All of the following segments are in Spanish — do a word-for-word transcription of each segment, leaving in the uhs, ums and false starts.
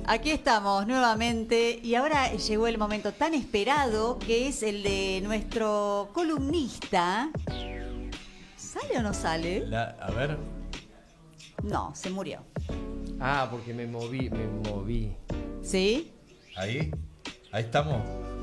Aquí estamos nuevamente y ahora llegó el momento tan esperado que es el de nuestro columnista. ¿Sale o no sale? La, a ver. No, se murió. Ah, porque me moví, me moví. ¿Sí? Ahí. Ahí estamos.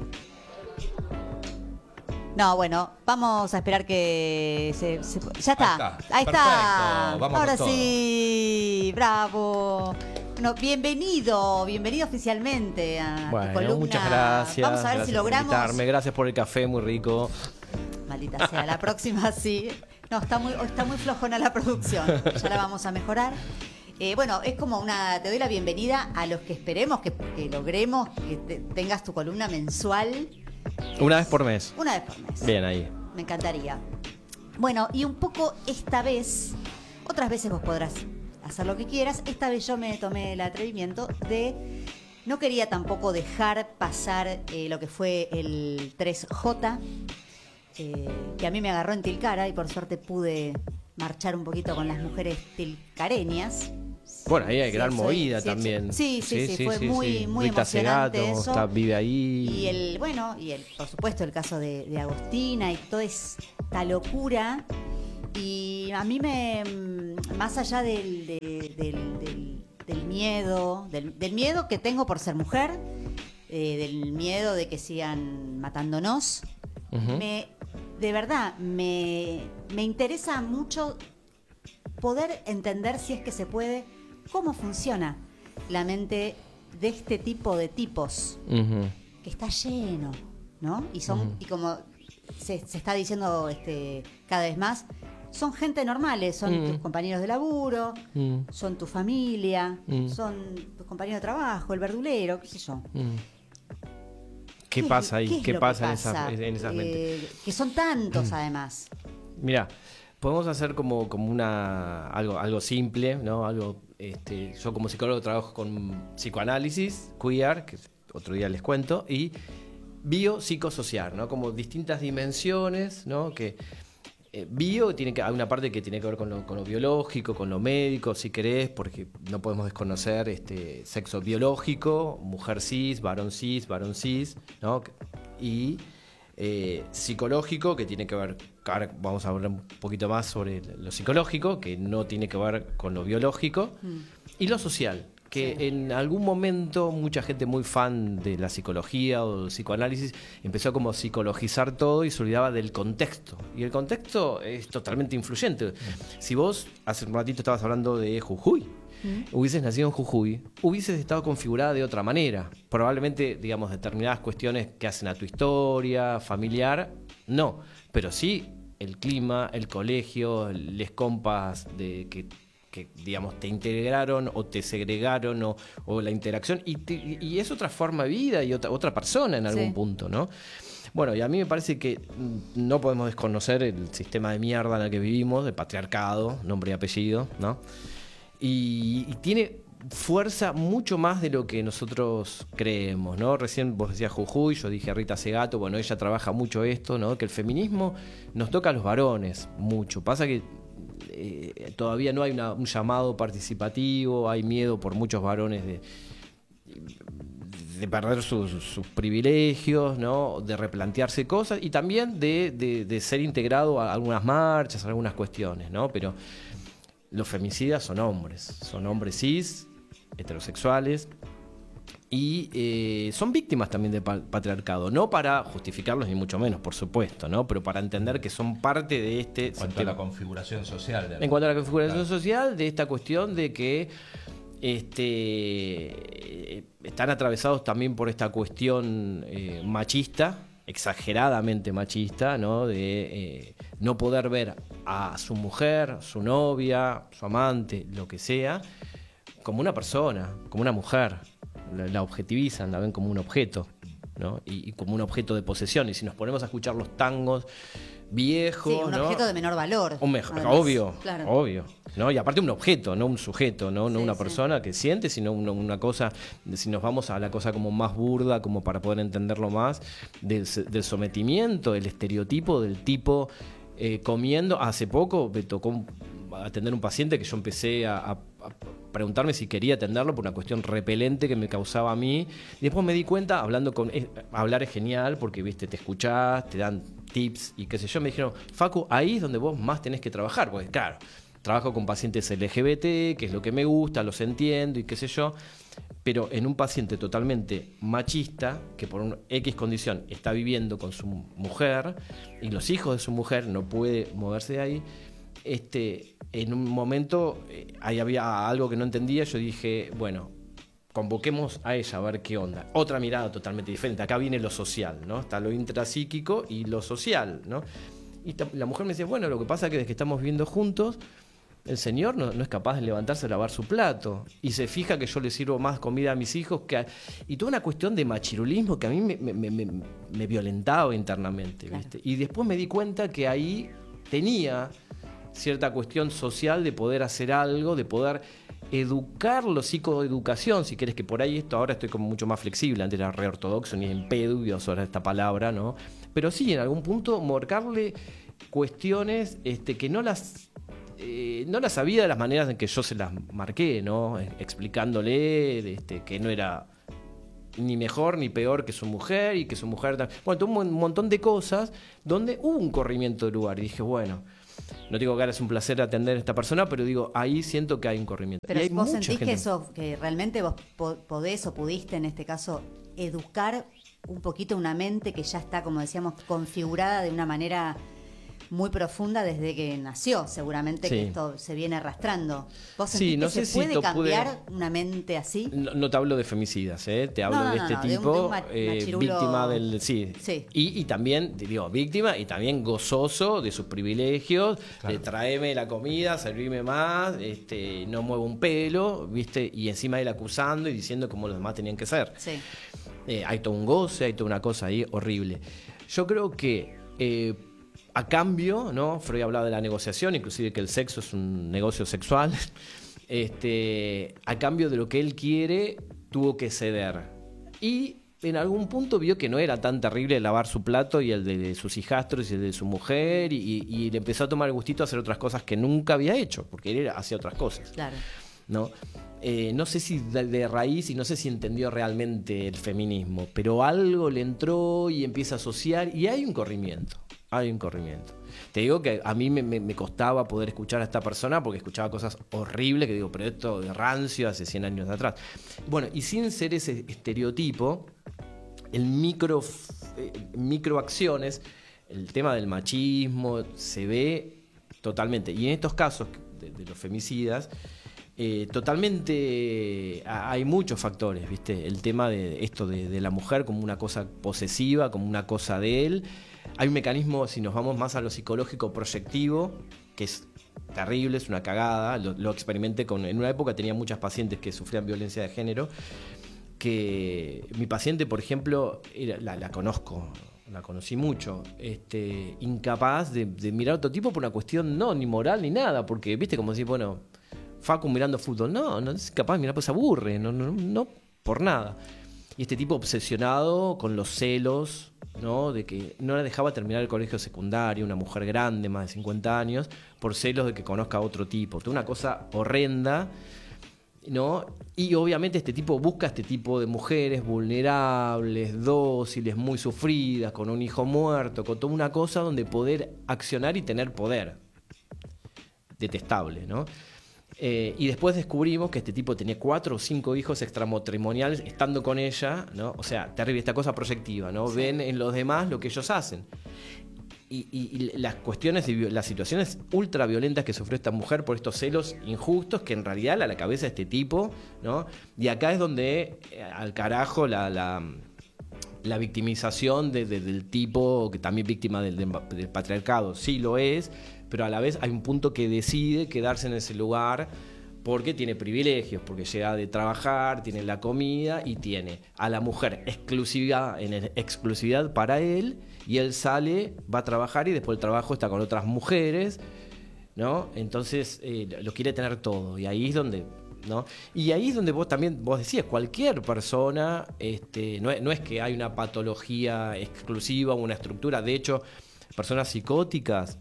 No, bueno, vamos a esperar que se... se- ya está. Ahí está. Ahí está. Perfecto. Vamos Ahora con todo. sí. Bravo. Bueno, bienvenido, bienvenido oficialmente a tu Bueno, columna. muchas gracias. Vamos a ver gracias si por logramos... invitarme. Gracias por el café, muy rico. Maldita sea, la próxima sí. No, está muy, está muy flojona la producción. Ya la vamos a mejorar. Eh, bueno, es como una... Te doy la bienvenida a los que esperemos que, que logremos que te- tengas tu columna mensual. Una vez por mes. Una vez por mes. Bien, ahí. Me encantaría. Bueno, y un poco esta vez, otras veces vos podrás hacer lo que quieras. Esta vez yo me tomé el atrevimiento de... No quería tampoco dejar pasar eh, lo que fue el tres J, eh, que a mí me agarró en Tilcara y por suerte pude marchar un poquito con las mujeres tilcareñas. Bueno, ahí hay Sí, gran soy- movida sí, también. Sí, sí, sí, fue muy, muy Rita emocionante Segato, eso. está- vive ahí. Y el, bueno, y el, por supuesto, el caso de, de Agostina y toda esta locura. Y a mí me, más allá del, de- del, del- del miedo, del, del miedo que tengo por ser mujer, eh, del miedo de que sigan matándonos, Ujú. me, de verdad, me, me interesa mucho poder entender, si es que se puede, cómo funciona la mente de este tipo de tipos, Ujú. que está lleno, ¿no? Y son, Ujú. y como se, se está diciendo este, cada vez más, son gente normales, son Mm. tus compañeros de laburo, Mm. son tu familia, Mm. son tus compañeros de trabajo, el verdulero, qué sé yo. Mm. ¿Qué es- pasa ahí? es ¿Qué lo que pasa en pasa? esas, en esas mentes? Eh, que son tantos, además. Mira, podemos hacer como, como una algo, algo simple, ¿no? Algo, este, yo como psicólogo trabajo con psicoanálisis, queer, que otro día les cuento, y biopsicosocial, ¿no? Como distintas dimensiones, ¿no? Que eh, bio tiene que, hay una parte que tiene que ver con lo, con lo biológico, con lo médico, si querés, porque no podemos desconocer este sexo biológico, mujer cis, varón cis, varón cis, ¿no? Y eh, psicológico, que tiene que ver, ahora vamos a hablar un poquito más sobre lo psicológico, que no tiene que ver con lo biológico, Mm. y lo social, que Sí. en algún momento mucha gente muy fan de la psicología o del psicoanálisis empezó como a psicologizar todo y se olvidaba del contexto. Y el contexto es totalmente influyente. Si vos hace un ratito estabas hablando de Jujuy, hubieses nacido en Jujuy, hubieses estado configurada de otra manera. Probablemente, digamos, determinadas cuestiones que hacen a tu historia familiar, no. Pero sí el clima, el colegio, les compas de que, que digamos, te integraron o te segregaron o, o la interacción. Y, te- y es otra forma de vida y otra, otra persona en algún Sí. punto, ¿no? Bueno, y a mí me parece que mm, no podemos desconocer el sistema de mierda en el que vivimos, el patriarcado, nombre y apellido, ¿no? Y, y tiene fuerza mucho más de lo que nosotros creemos, ¿no? Recién vos decías Jujuy, yo dije Rita Segato, bueno, ella trabaja mucho esto, ¿no? Que el feminismo nos toca a los varones mucho. Pasa que eh, todavía no hay una- un llamado participativo, hay miedo por muchos varones de, de perder sus, sus privilegios, ¿no? De replantearse cosas y también de, de- de ser integrado a algunas marchas, a algunas cuestiones, ¿no? Pero los femicidas son hombres, son hombres cis, heterosexuales, y eh, son víctimas también del pa- patriarcado, no para justificarlos ni mucho menos, por supuesto, ¿no? Pero para entender que son parte de este En cuanto a sistema. la configuración social. de- En cuanto a la configuración Claro. social, de esta cuestión de que este, eh, están atravesados también por esta cuestión eh, machista, exageradamente machista, ¿no? De eh, no poder ver a su mujer, su novia, su amante, lo que sea, como una persona, como una mujer. La, la objetivizan, la ven como un objeto, ¿no? Y, y como un objeto de posesión. Y si nos ponemos a escuchar los tangos viejos, Sí, un ¿no? objeto de menor valor. Un mejor, además. obvio, Claro. obvio, ¿no? Y aparte un objeto, no un sujeto, no, no Sí, una sí. persona que siente, sino una, una cosa, si nos vamos a la cosa como más burda, como para poder entenderlo más, del, del sometimiento, del estereotipo del tipo eh, comiendo. Hace poco me tocó un- atender un paciente que yo empecé a, a- preguntarme si quería atenderlo por una cuestión repelente que me causaba a mí. Y después me di cuenta, hablando con... Eh, hablar es genial porque, viste, te escuchás, te dan tips y qué sé yo. Me dijeron, Facu, ahí es donde vos más tenés que trabajar. Porque, claro, trabajo con pacientes L G B T, que es lo que me gusta, los entiendo y qué sé yo. Pero en un paciente totalmente machista, que por una X condición está viviendo con su mujer y los hijos de su mujer, no puede moverse de ahí, este, en un momento eh, ahí había algo que no entendía. Yo dije, bueno, convoquemos a ella a ver qué onda. Otra mirada totalmente diferente. Acá viene lo social, ¿no? Está lo intrapsíquico y lo social, ¿no? Y la mujer me dice, bueno, lo que pasa es que desde que estamos viviendo juntos, el señor no, no es capaz de levantarse a lavar su plato y se fija que yo le sirvo más comida a mis hijos que a... y toda una cuestión de machirulismo que a mí me, me, me, me violentaba internamente, ¿viste? Claro. Y después me di cuenta que ahí tenía cierta cuestión social de poder hacer algo, de poder educarlo, psicoeducación, si querés, que por ahí esto ahora estoy como mucho más flexible, antes era re ortodoxo, ni en pedo, y ahora esta palabra, ¿no? Pero sí, en algún punto marcarle cuestiones este, que no las... Eh, no las sabía de las maneras en que yo se las marqué, ¿no? Explicándole este, que no era ni mejor ni peor que su mujer y que su mujer... Bueno, un montón de cosas donde hubo un corrimiento de lugar y dije, bueno, no digo que ahora es un placer atender a esta persona, pero digo, ahí siento que hay un corrimiento. Pero y hay vos sentís gente... que eso, que realmente vos podés o pudiste en este caso educar un poquito una mente que ya está, como decíamos, configurada de una manera muy profunda desde que nació, seguramente. Sí. Que esto se viene arrastrando. ¿Vos sentís sí, no que sé se puede si cambiar pude... una mente así? No, no te hablo de femicidas, ¿eh? Te hablo no, no, de este no, tipo, de un, de un eh, víctima del... Sí, sí. Y, y también, digo, víctima y también gozoso de sus privilegios, claro. De traerme la comida, servirme más, este, no muevo un pelo, ¿viste? Y encima él acusando y diciendo cómo los demás tenían que ser. Sí. Eh, hay todo un goce, hay toda una cosa ahí horrible. Yo creo que... Eh, A cambio, ¿no? Freud hablaba de la negociación, inclusive que el sexo es un negocio sexual. Este, a cambio de lo que él quiere, tuvo que ceder. Y en algún punto vio que no era tan terrible lavar su plato y el de sus hijastros y el de su mujer, y, y le empezó a tomar el gustito a hacer otras cosas que nunca había hecho, porque él hacía otras cosas. Claro. ¿No? Eh, no sé si de, de raíz y no sé si entendió realmente el feminismo, pero algo le entró y empieza a asociar y hay un corrimiento. Hay un corrimiento. Te digo que a mí me, me, me costaba poder escuchar a esta persona porque escuchaba cosas horribles que digo, pero esto de rancio hace cien años atrás. Bueno, y sin ser ese estereotipo, el micro, eh, microacciones, el tema del machismo se ve totalmente. Y en estos casos de, de los femicidas, eh, totalmente hay muchos factores, ¿viste? El tema de esto de, de la mujer como una cosa posesiva, como una cosa de él. Hay un mecanismo, si nos vamos más a lo psicológico proyectivo, que es terrible, es una cagada. Lo, lo experimenté con... En una época tenía muchas pacientes que sufrían violencia de género, que mi paciente, por ejemplo, era, la, la conozco, la conocí mucho, este, incapaz de, de mirar a otro tipo por una cuestión no, ni moral ni nada, porque, viste, como decir, bueno, Facu mirando fútbol, no, no es capaz de mirar, pues se aburre, no, no, no por nada. Y este tipo obsesionado con los celos, ¿no? De que no la dejaba terminar el colegio secundario, una mujer grande, más de cincuenta años, por celos de que conozca a otro tipo. Toda una cosa horrenda, ¿no? Y obviamente este tipo busca este tipo de mujeres vulnerables, dóciles, muy sufridas, con un hijo muerto, con toda una cosa donde poder accionar y tener poder. Detestable, ¿no? Eh, y después descubrimos que este tipo tenía cuatro o cinco hijos extramatrimoniales estando con ella, ¿no? O sea, terrible, esta cosa proyectiva, ¿no? Sí. Ven en los demás lo que ellos hacen. Y, y, y las cuestiones, de, las situaciones ultra violentas que sufrió esta mujer por estos celos injustos que en realidad a la cabeza de este tipo, ¿no? Y acá es donde, eh, al carajo, la... la la victimización de, de, del tipo, que también víctima del, del patriarcado, sí lo es, pero a la vez hay un punto que decide quedarse en ese lugar porque tiene privilegios, porque llega de trabajar, tiene la comida y tiene a la mujer exclusividad, en el, exclusividad para él, y él sale, va a trabajar y después el trabajo está con otras mujeres, ¿no? Entonces eh, lo quiere tener todo, y ahí es donde... ¿no? Y ahí es donde vos también, vos decías, cualquier persona, este, no, es, no es que hay una patología exclusiva o una estructura, de hecho, personas psicóticas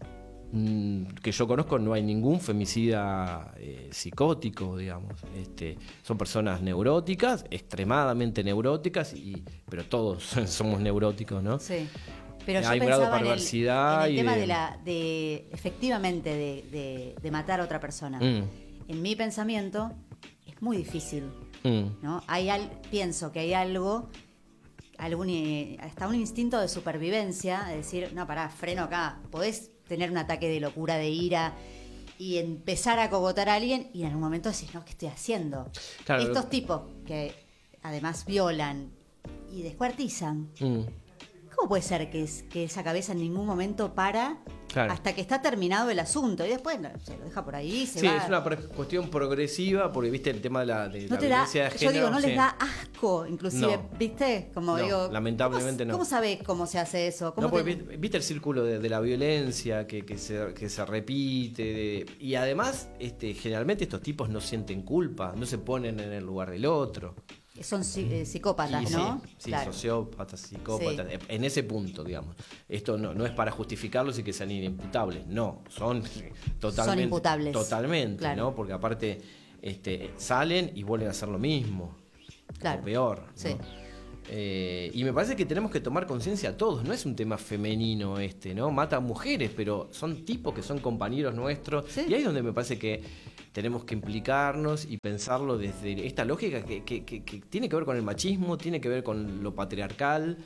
que yo conozco no hay ningún femicida eh, psicótico, digamos. Este, son personas neuróticas, extremadamente neuróticas, y, pero todos somos neuróticos, ¿no? Sí. Pero yo hay un grado de pensaba en el, perversidad en el y tema de... de, la, de efectivamente, de, de, de matar a otra persona. Mm. En mi pensamiento es muy difícil, Mm. ¿no? Hay al, pienso que hay algo, algún, eh, hasta un instinto de supervivencia, de decir, no, pará, freno acá, podés tener un ataque de locura, de ira, y empezar a cogotar a alguien, y en algún momento decís, no, ¿qué estoy haciendo? Claro. Estos tipos que además violan y descuartizan, Mm. ¿cómo puede ser que, es, que esa cabeza en ningún momento para Claro. hasta que está terminado el asunto y después no, se lo deja por ahí, se Sí, va? es una pro- cuestión progresiva, porque viste el tema de la, de No la te da, violencia de yo género. digo, no sí. les da asco, inclusive, No. ¿viste? Como No, digo, lamentablemente ¿cómo, no. ¿Cómo sabés cómo se hace eso? ¿Cómo No, porque te- viste, viste el círculo de, de la violencia que, que, se, que se repite. de- y además, este, generalmente estos tipos no sienten culpa, no se ponen en el lugar del otro. Son psi- eh, psicópatas, Sí, ¿no? Sí, sí, Claro. sociópatas, psicópatas, Sí. en ese punto, digamos. Esto no, no es para justificarlos y que sean inimputables, no, son totalmente. Son imputables. Totalmente, Claro. ¿no? Porque aparte este, salen y vuelven a hacer lo mismo. Claro. O peor. ¿no? Sí. Eh, y me parece que tenemos que tomar conciencia todos, no es un tema femenino este, ¿no? Mata a mujeres, pero son tipos que son compañeros nuestros. Sí. Y ahí es donde me parece que tenemos que implicarnos y pensarlo desde esta lógica que, que- que- que tiene que ver con el machismo, tiene que ver con lo patriarcal,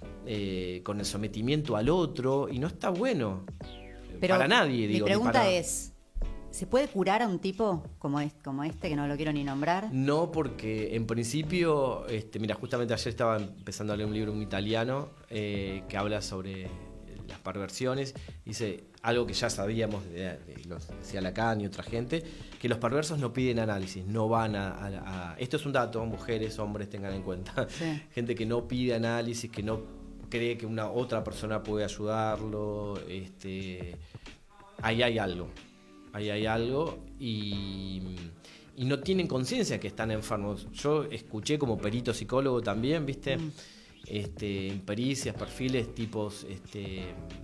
eh, con el sometimiento al otro, y no está bueno. Pero para nadie, mi digo. ni pregunta para- es, ¿se puede curar a un tipo como, es, como este, que no lo quiero ni nombrar? No, porque en principio, este, mira, justamente ayer estaba empezando a leer un libro en italiano eh, que habla sobre las perversiones. Dice algo que ya sabíamos, de, de- lo decía Lacan y otra gente, que los perversos no piden análisis, no van a, a- a- Esto es un dato, mujeres, hombres, tengan en cuenta. Sí. Gente que no pide análisis, que no cree que una otra persona puede ayudarlo. Este, ahí hay algo. Ahí hay algo y, y no tienen conciencia que están enfermos. Yo escuché como perito psicólogo también, ¿viste? Mm. Este, en pericias, perfiles, tipos este,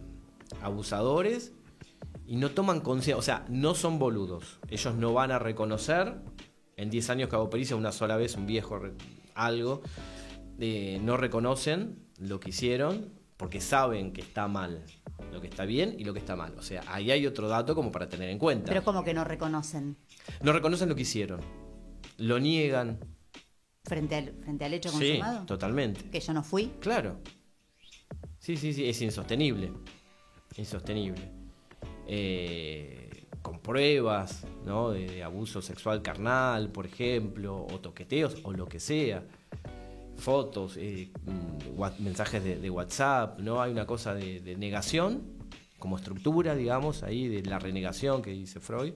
abusadores y no toman conciencia, o sea, no son boludos. Ellos no van a reconocer, en diez años que hago pericia una sola vez, un viejo re- algo, eh, no reconocen lo que hicieron porque saben que está mal, lo que está bien y lo que está mal. O sea, ahí hay otro dato como para tener en cuenta. Pero como que no reconocen No reconocen lo que hicieron, lo niegan. frente al, frente al hecho Sí, consumado. totalmente. Que yo no fui. Claro. Sí, sí, sí, es insostenible. Insostenible. Eh, con pruebas, ¿no? De, de abuso sexual carnal, por ejemplo, o toqueteos, o lo que sea. Fotos, eh, mm, wa- mensajes de, de WhatsApp, ¿no? Hay una cosa de, de negación, como estructura, digamos, ahí, de la renegación que dice Freud,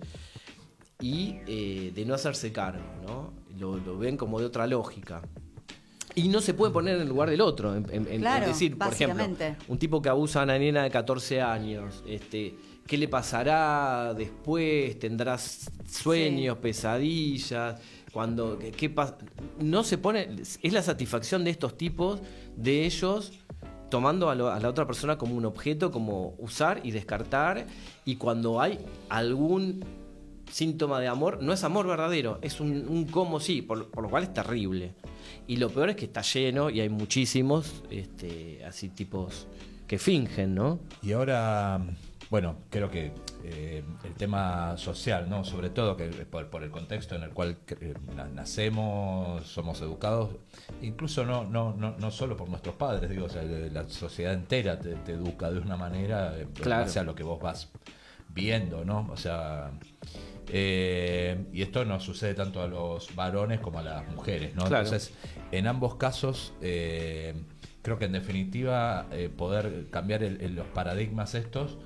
y eh, de no hacerse cargo, ¿no? Lo, lo ven como de otra lógica. Y no se puede poner en el lugar del otro. En, en- en- Claro, es decir, por ejemplo, básicamente. un tipo que abusa a una nena de catorce años, este, ¿qué le pasará después? ¿Tendrá sueños, Sí. pesadillas? Cuando, ¿qué, qué pas- no se pone, es la satisfacción de estos tipos, de ellos tomando a, lo- a la otra persona como un objeto, como usar y descartar, y cuando hay algún síntoma de amor, no es amor verdadero, es un, un como sí, por, por lo cual es terrible. Y lo peor es que está lleno y hay muchísimos este, así tipos que fingen, ¿no? Y ahora, bueno, creo que eh, el tema social, ¿no? Sobre todo que por, por el contexto en el cual eh, na- nacemos, somos educados, incluso no, no, no, no solo por nuestros padres, digo, o sea, la sociedad entera te, te educa de una manera en Claro. base a lo que vos vas viendo, ¿no? O sea, eh, y esto no sucede tanto a los varones como a las mujeres, ¿no? Claro. Entonces, en ambos casos, eh, creo que en definitiva eh, poder cambiar el- el- los paradigmas estos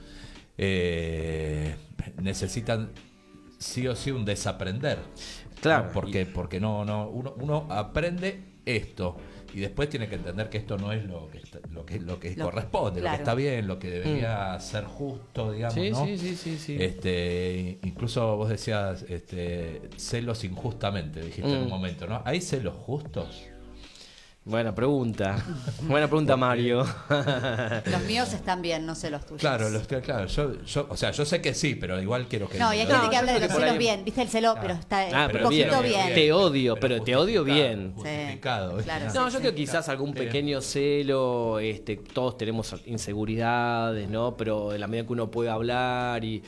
eh, necesitan sí o sí un desaprender. Claro. ¿no? Porque, porque no, no, uno, uno aprende esto y después tiene que entender que esto no es lo que está- lo que, lo que Lo- corresponde, lo claro. que está bien, lo que debería ser justo, digamos, Sí, ¿no? sí, sí, sí, sí. Este, incluso vos decías este, celos injustamente, dijiste en Mm. un momento, ¿no? ¿Hay celos justos? Buena pregunta. Buena pregunta, Mario. Los míos están bien, no sé los tuyos. Claro, los, claro yo, yo, o sea, yo sé que sí, pero igual quiero que... No, y hay No, gente que yo habla de creo los que por celos ahí- bien. ¿Viste el celo? Ah. Pero está Ah, un pero poquito bien. bien. Te odio, pero te odio bien. Justificado. ¿viste? Claro, No, sí, yo sí. creo que quizás algún Bien. pequeño celo, este, todos tenemos inseguridades, ¿no? Pero en la medida que uno puede hablar y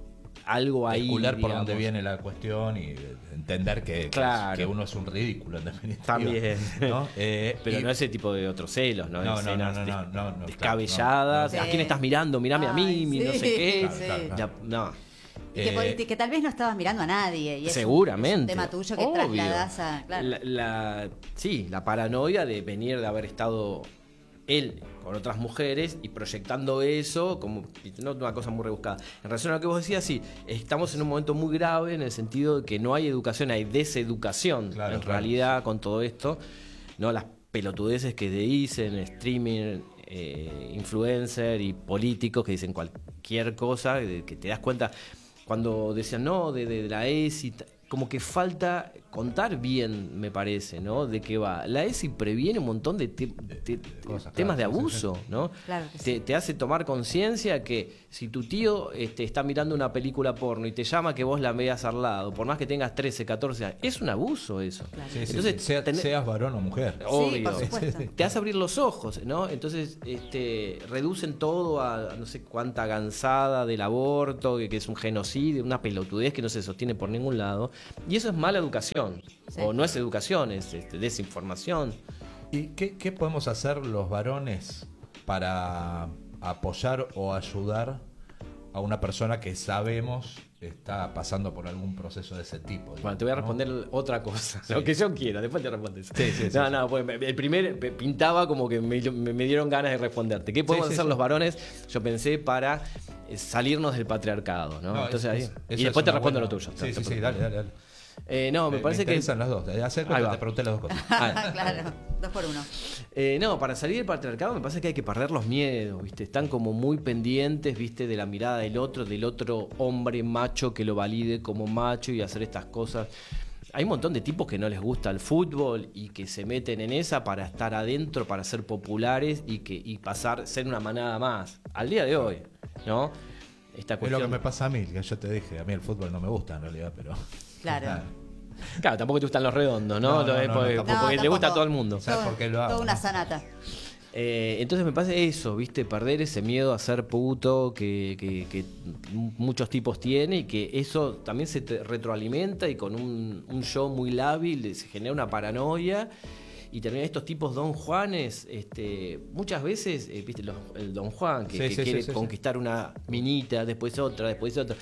algo ahí. Especular por digamos. dónde viene la cuestión y entender que, Claro. que uno es un ridículo en definitiva. También. ¿no? Eh, Pero y- no ese tipo de otros celos, ¿no? No, no, Escenas no, no, des- no, no, no, descabelladas. claro, no. ¿A quién estás mirando? Mirame a mí, Ay, mi no sí, sé qué. sí. Claro, claro, Ya, no. Y que, Eh, por- que tal vez no estabas mirando a nadie. Y es un- Seguramente. es un tema tuyo que obvio. trasladás a. Claro. La, la- sí, la paranoia de venir de haber estado él con otras mujeres y proyectando eso como no una cosa muy rebuscada. En relación a lo que vos decías, sí, estamos en un momento muy grave en el sentido de que no hay educación, hay deseducación Claro, en claro. realidad con todo esto, no las pelotudeces que te dicen, streaming, eh, influencer y políticos que dicen cualquier cosa, de- que te das cuenta cuando decían no, de, de la E S I, ta- como que falta contar bien, me parece, ¿no? De qué va. La E S I previene un montón de, te- te- cosas, temas claro, de sí, abuso, ¿no? Claro que te, sí. te hace tomar conciencia que si tu tío este, está mirando una película porno y te llama que vos la veas al lado, por más que tengas trece, catorce años, es un abuso eso. Claro. Sí, sí, Entonces, sí, sea- tenés- seas varón o mujer. Sí, obvio. por supuesto. Te hace abrir los ojos, ¿no? Entonces, este, reducen todo a, a no sé cuánta gansada del aborto, que, que es un genocidio, una pelotudez que no se sostiene por ningún lado. Y eso es mala educación. Sí. O no es educación, es este, desinformación. ¿Y qué, qué podemos hacer los varones para apoyar o ayudar a una persona que sabemos está pasando por algún proceso de ese tipo? Bueno, te voy a ¿no? responder otra cosa, Sí. lo que yo quiera, después te respondes. Sí, sí, sí, no, sí. no, pues el primer pe- pintaba como que me, me- me dieron ganas de responderte. ¿Qué podemos sí, hacer sí. los varones? Yo pensé para eh, salirnos del patriarcado, ¿no? No, Entonces es- ahí. es- y eso después es te una respondo buena- lo tuyo. Sí, Te- sí, te- sí, dale, dale. dale. Eh, no, me, parece que. interesan las dos. Hace Ahí cuenta va. te pregunté las dos cosas. Ah, Claro, dos por uno. Eh, no, para salir del patriarcado me parece que hay que perder los miedos, ¿viste? Están como muy pendientes, ¿viste? De la mirada del otro, del otro hombre macho que lo valide como macho y hacer estas cosas. Hay un montón de tipos que no les gusta el fútbol y que se meten en esa para estar adentro, para ser populares y que y pasar, ser una manada más. Al día de hoy, ¿no? Esta Es lo cuestión. que me pasa a mí, que yo te dije, a mí el fútbol no me gusta en realidad, pero... Claro. Claro, tampoco te gustan los redondos, ¿no? No, no, Lo- no, porque no, porque tampoco. le gusta a tampoco. todo el mundo. ¿Sabes por qué lo hago, Toda una no? sanata. Eh, entonces me parece eso, ¿viste? Perder ese miedo a ser puto que, que- que muchos tipos tienen y que eso también se te retroalimenta y con un, un show muy lábil se genera una paranoia y terminan estos tipos Don Juanes, este, muchas veces, eh, ¿viste? Los- el Don Juan que, Sí, que sí, sí, quiere sí, sí. conquistar una minita, después otra, después otra.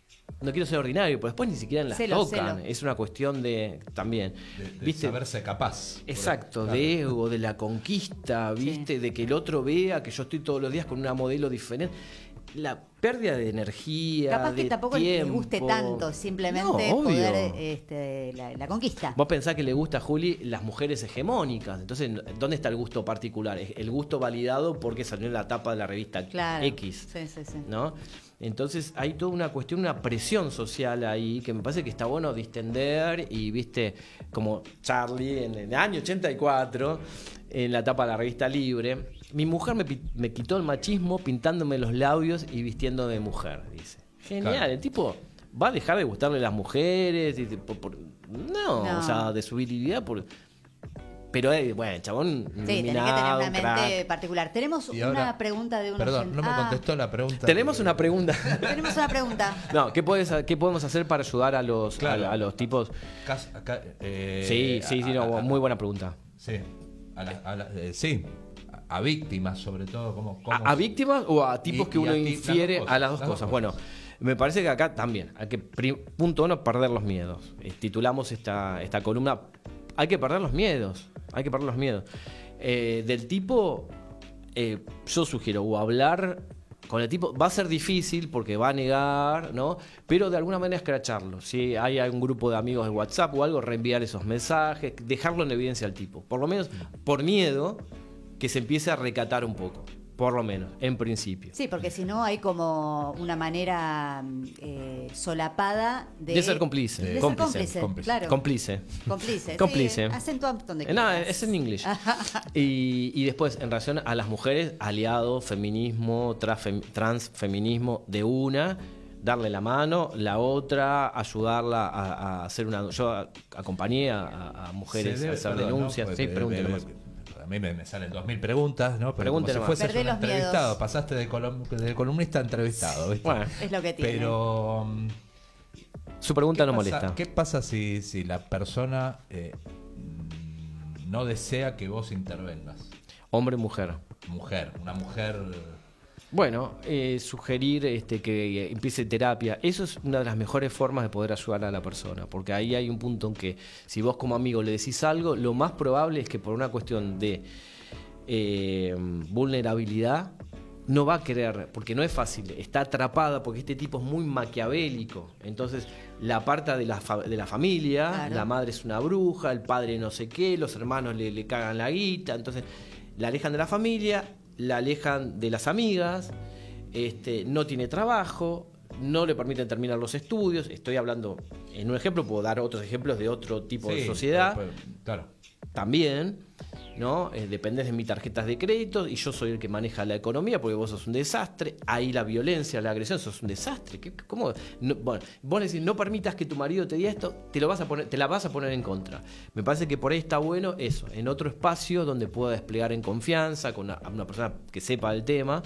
No quiero ser ordinario, pero después ni siquiera las Celo, tocan. celo. Es una cuestión de también. De, de ¿Viste? saberse capaz. Exacto, Claro. de ego, de la conquista, ¿viste? De que el otro vea que yo estoy todos los días con una modelo diferente. La pérdida de energía, Capaz que de tampoco le tiempo. guste tanto, simplemente No, obvio. poder este, la, la conquista. Vos pensás que le gusta a Juli las mujeres hegemónicas. Entonces, ¿dónde está el gusto particular? Es el gusto validado porque salió en la tapa de la revista Claro. X. Sí, sí, sí. ¿No? Entonces hay toda una cuestión, una presión social ahí que me parece que está bueno distender y viste como Charlie en el año ochenta y cuatro en la tapa de la revista Libre, mi mujer me, pi- me quitó el machismo pintándome los labios y vistiendo de mujer, dice. Genial, Claro. el tipo va a dejar de gustarle las mujeres, y de- por- por- no, No. o sea, de su virilidad por... Pero, eh, bueno, el chabón Sí, tenés que tener iluminado, una un mente crack. particular. Tenemos Y una ahora- pregunta de un Perdón, oyente. no me Ah, contestó la pregunta. Tenemos que- una pregunta. Tenemos una pregunta. No, ¿qué, puedes, ¿qué podemos hacer para ayudar a los, Claro. a, a los tipos? Cas- acá, eh, Sí, sí, sí, a- no, a- muy buena pregunta. Sí, a la- a la- eh, sí, a, a víctimas sobre todo. ¿Cómo, cómo ¿A, a víctimas o a tipos Y- que y uno a ti- las infiere dos cosas, a las dos las dos cosas? cosas. Bueno, me parece que acá también, hay que, pri- punto uno, perder los miedos. Eh, titulamos esta, esta columna, hay que perder los miedos, hay que perder los miedos. Eh, del tipo, eh, yo sugiero, o hablar con el tipo, va a ser difícil porque va a negar, ¿no? Pero de alguna manera escracharlo. Si hay algún grupo de amigos de WhatsApp o algo, reenviar esos mensajes, dejarlo en evidencia al tipo. Por lo menos, por miedo, que se empiece a recatar un poco. Por lo menos, en principio. Sí, porque si no hay como una manera eh, solapada de... De ser cómplice. De ser Cómplice, cómplice, cómplice. claro. Cómplice. Cómplice. Cómplice. Sí, acentúa donde Eh, No, quieras. es en inglés. Y, y después, en relación a las mujeres, aliado, feminismo, transfem- transfeminismo de una, darle la mano, la otra, ayudarla a, a hacer una... Yo a- acompañé a, a mujeres Se debe- a hacer perdón, denuncias. ¿no? Sí, Porque, pregúntele eh, más. A mí me, me salen dos mil preguntas, ¿no? Pero Pregunte como si nomás. fueses Perdé un los entrevistado, miedos. pasaste de, colum- de columnista a entrevistado, ¿viste? Bueno, Es lo que tiene. Pero... mm, su pregunta ¿qué no pasa- molesta. ¿Qué pasa si, si la persona eh, mm, no desea que vos intervengas? Hombre, mujer. Mujer, una mujer... Bueno, eh, sugerir este, que eh, empiece terapia, eso es una de las mejores formas de poder ayudar a la persona, porque ahí hay un punto en que si vos como amigo le decís algo, lo más probable es que por una cuestión de eh, vulnerabilidad no va a querer, porque no es fácil, está atrapada, porque este tipo es muy maquiavélico, entonces la aparta de la, fa- de la familia, Claro. la madre es una bruja, el padre no sé qué, los hermanos le, le cagan la guita, entonces la alejan de la familia, la alejan de las amigas, este, no tiene trabajo, no le permiten terminar los estudios. Estoy hablando, en un ejemplo, puedo dar otros ejemplos de otro tipo de Sí, sociedad. pues, claro. También, ¿no? Eh, dependés de mis tarjetas de crédito y yo soy el que maneja la economía porque vos sos un desastre. Ahí la violencia, la agresión, sos un desastre. ¿Qué- ¿Cómo? No, bueno, vos decís, no permitas que tu marido te diga esto, te, lo vas a poner, te la vas a poner en contra. Me parece que por ahí está bueno eso, en otro espacio donde pueda desplegar en confianza con una, una persona que sepa del tema.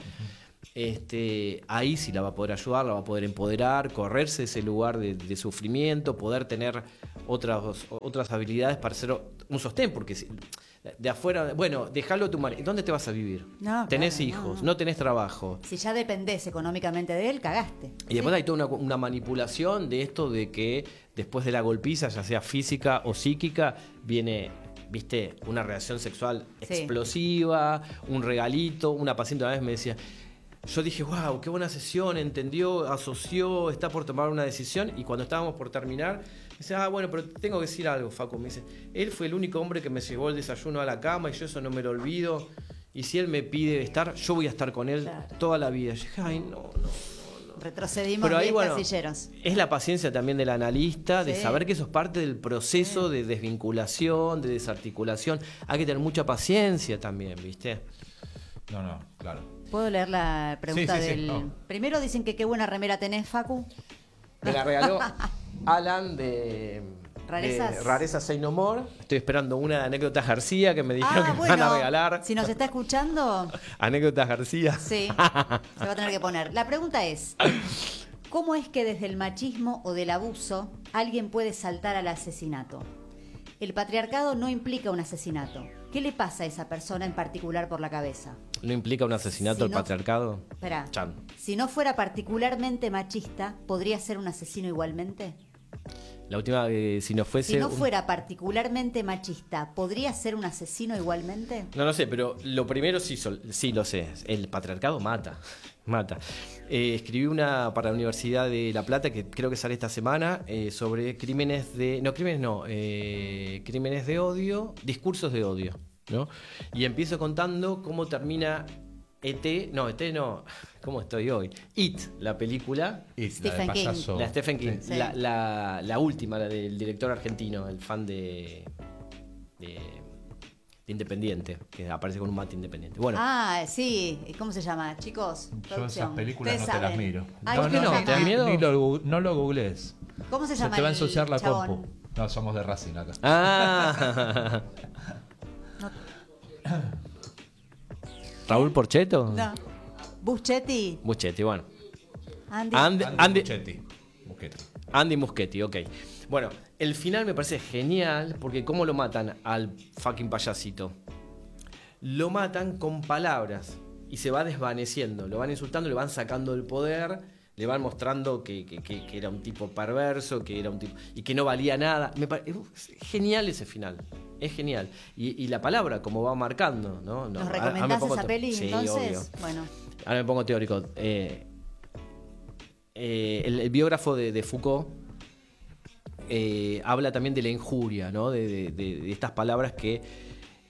Este, ahí sí la va a poder ayudar, la va a poder empoderar, correrse de ese lugar de, de sufrimiento, poder tener otras, otras habilidades para ser un sostén, porque si, de afuera, bueno, déjalo a tu marido, ¿dónde te vas a vivir? No, tenés claro, hijos, no, no, no. tenés trabajo. Si ya dependés económicamente de él, cagaste. Y después hay toda una, una manipulación de esto de que después de la golpiza, ya sea física o psíquica, viene, viste, una reacción sexual Sí. explosiva, un regalito. Una paciente una vez me decía, yo dije, wow, qué buena sesión, entendió, asoció, está por tomar una decisión. Y cuando estábamos por terminar, me dice, ah, bueno, pero tengo que decir algo, Facu. Me dice, él fue el único hombre que me llevó el desayuno a la cama y yo eso no me lo olvido. Y si él me pide estar, yo voy a estar con él Claro. toda la vida. Yo dije, ay, no, no. Retrocedimos Pero ahí, diez bueno, casilleros. es la paciencia también del analista, de Sí. saber que eso es parte del proceso de desvinculación, de desarticulación. Hay que tener mucha paciencia también, ¿viste? No, no, claro. ¿Puedo leer la pregunta Sí, sí, sí, del...? no. Primero dicen que qué buena remera tenés, Facu. Me la regaló Alan de... Rarezas. de Rarezas Say No More. Estoy esperando una de Anécdotas García que me dijeron Ah, que me bueno, van a regalar. si nos está escuchando, Anécdotas García. sí, se va a tener que poner. La pregunta es, ¿cómo es que desde el machismo o del abuso alguien puede saltar al asesinato? El patriarcado no implica un asesinato. ¿Qué le pasa a esa persona en particular por la cabeza? ¿No implica un asesinato Si al no- patriarcado? Espera, Chan. si no fuera particularmente machista, ¿podría ser un asesino igualmente? La última, eh, si no fuese... Si no un- fuera particularmente machista, ¿podría ser un asesino igualmente? No, no sé, pero lo primero sí, sol- sí lo sé. El patriarcado mata, mata. Eh, escribí una para la Universidad de La Plata, que creo que sale esta semana, eh, sobre crímenes de... No, crímenes no, eh, crímenes de odio, discursos de odio, ¿no? Y empiezo contando cómo termina E T, no, E T no, ¿cómo estoy hoy? It, la película, Y Stephen la de King. payaso. la Stephen King, Sí. la, la, la última, la del director argentino, el fan de, de, de Independiente, que aparece con un mate independiente. Bueno, Ah, sí. ¿Cómo se llama? Chicos, Yo esas producción. películas no Ustedes te las saben. miro. Ay, ¿por ¿cómo qué no? se ¿Te da llama? miedo? Ni lo, gu- no lo googlees. ¿Cómo se Se llama te va a el ensuciar la chabón? compu. No, somos de Racing acá. Ah. Raúl Porcheto. No. Buschetti. Muschetti, bueno. Andy. Andy, Andy Andy, Muschietti. Muschietti. Andy Muschietti, ok. Bueno, el final me parece genial porque cómo lo matan al fucking payasito. Lo matan con palabras y se va desvaneciendo. Lo van insultando, le van sacando el poder, le van mostrando que, que- que- que era un tipo perverso, que era un tipo y que no valía nada. Me pare- es genial ese final. Es genial. Y, y la palabra, como va marcando, ¿no? No, ¿Nos ahora- ahora me recomendás pongo esa te- peli Sí, entonces? obvio. Bueno. Ahora me pongo teórico. Eh, eh, el, el biógrafo de, de Foucault eh, habla también de la injuria, ¿no? De, de- de- de estas palabras que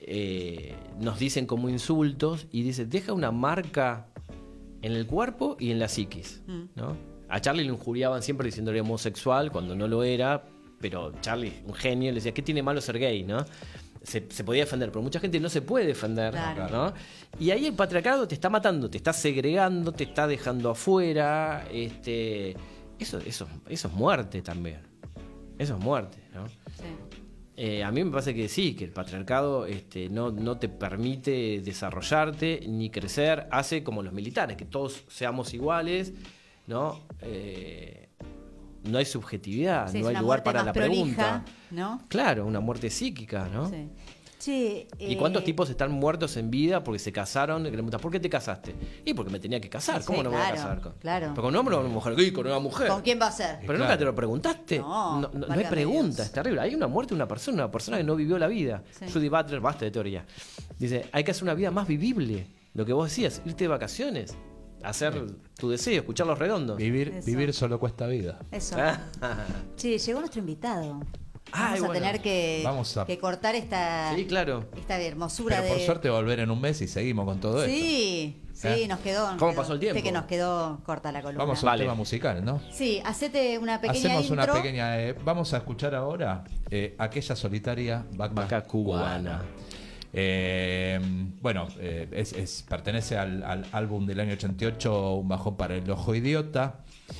eh, nos dicen como insultos y dice, deja una marca en el cuerpo y en la psiquis, ¿no? A Charlie le injuriaban siempre diciéndole homosexual cuando no lo era, pero Charlie, un genio, le decía, ¿qué tiene malo ser gay, no? Se, se podía defender, pero mucha gente no se puede defender, Claro. ¿no? Y ahí el patriarcado te está matando, te está segregando, te está dejando afuera, este, eso, eso, eso es muerte también, eso es muerte, ¿no? Sí. Eh, a mí me parece que sí, que el patriarcado este, no, no te permite desarrollarte ni crecer, hace como los militares, que todos seamos iguales, ¿no? Eh, no hay subjetividad, Sí, no es hay una lugar muerte para más la prolija, pregunta. ¿no? Claro, una muerte psíquica, ¿no? Sí. Che, ¿Y eh, cuántos tipos están muertos en vida porque se casaron? Y le preguntas, ¿por qué te casaste? Y porque me tenía que casar. Sí, ¿Cómo sí, no me voy a claro, casar? Con... claro. Pero con un hombre o una mujer. Y con una mujer. ¿Con quién va a ser? Pero Claro. nunca te lo preguntaste. No, no, no- no hay válgame pregunta, Dios. es terrible. Hay una muerte de una persona, una persona que no vivió la vida. Sí. Judy Butler, basta de teoría. Dice, hay que hacer una vida más vivible. Lo que vos decías, irte de vacaciones, hacer tu deseo, escuchar los redondos. Vivir, Eso. vivir solo cuesta vida. Eso. Ah, Che, llegó nuestro invitado. Ay, Vamos a bueno. tener que, Vamos a- que cortar esta, sí, claro. esta hermosura Pero por de... suerte volver en un mes y seguimos con todo esto. Sí, sí, ¿Eh? nos quedó. nos ¿Cómo quedó- pasó el tiempo? viste que nos quedó corta la columna. Vamos a un Vale. tema musical, ¿no? Sí, hacete una pequeña Hacemos intro. una pequeña... eh, vamos a escuchar ahora eh, aquella solitaria vaca, Vaca cubana. Eh, bueno, eh, es, es- pertenece al, al álbum del año ochenta y ocho, Un bajón para el ojo idiota.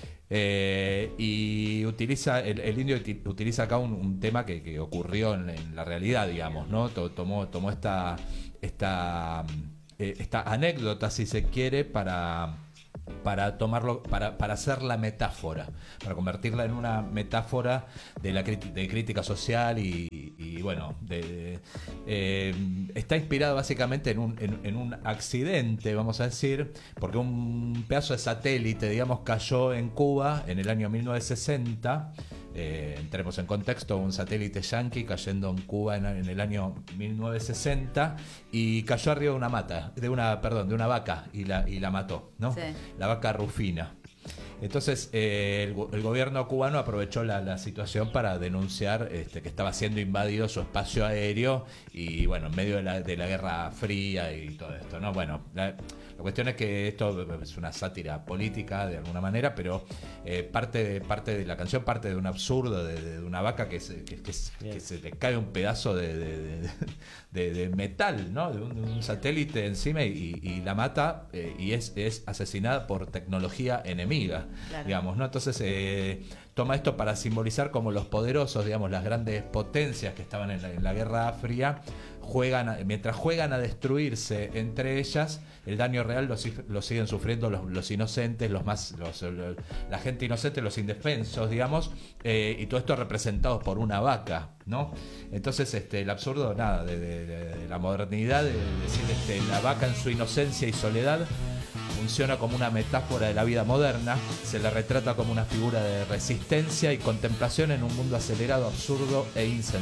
Eh, y utiliza el, el indio uti- utiliza acá un, un tema que, que ocurrió en, en la realidad, digamos, ¿no? To- Tomó, tomó esta, esta, eh, esta anécdota, si se quiere, para, para tomarlo, para, para hacer la metáfora, para convertirla en una metáfora de la crítica, de crítica social y, y, bueno, de, de- eh, está inspirado básicamente en un, en, en un accidente, vamos a decir, porque un pedazo de satélite, digamos, cayó en Cuba en el año mil novecientos sesenta. Eh, entremos en contexto, un satélite yanqui cayendo en Cuba en, en el año mil novecientos sesenta y cayó arriba de una mata, de una, perdón, de una vaca y la, y la mató, ¿no? Sí. La vaca Rufina. Entonces eh, el, go- el gobierno cubano aprovechó la, la situación para denunciar este, que estaba siendo invadido su espacio aéreo y bueno, en medio de la, de la Guerra Fría y todo esto, ¿no? Bueno, la, la cuestión es que esto es una sátira política de alguna manera, pero eh, parte, de, parte de la canción parte de un absurdo de, de una vaca que se, que, que se- que se le cae un pedazo de, de, de- de- de metal, ¿no? De un, de un satélite encima y, y la mata eh, y es, es asesinada por tecnología enemiga. Claro. Digamos, ¿no? Entonces eh, toma esto para simbolizar como los poderosos, digamos, las grandes potencias que estaban en la, en la Guerra Fría, juegan a- mientras juegan a destruirse entre ellas, el daño real lo, si- lo siguen sufriendo los, los inocentes, los más, los, lo- la gente inocente, los indefensos, digamos, eh, y todo esto representado por una vaca, ¿no? Entonces, este, el absurdo, nada, de, de- de- de la modernidad, de, de decir, este, la vaca en su inocencia y soledad funciona como una metáfora de la vida moderna, se la retrata como una figura de resistencia y contemplación en un mundo acelerado, absurdo e insensato.